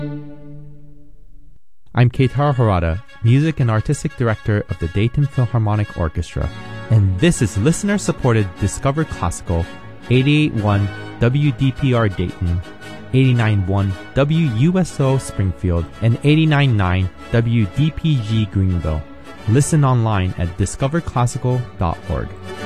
I'm Keitaro Harada, Music and Artistic Director of the Dayton Philharmonic Orchestra, and this is listener-supported Discover Classical, 88.1 WDPR Dayton, 89.1 WUSO Springfield, and 89.9 WDPG Greenville. Listen online at discoverclassical.org.